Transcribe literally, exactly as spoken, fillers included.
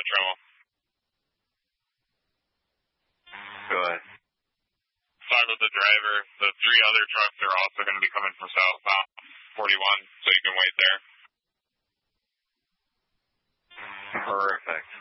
of trouble. Go ahead. Talk with the driver. The three other trucks are also going to be coming from southbound forty-one, so you can wait there. Perfect.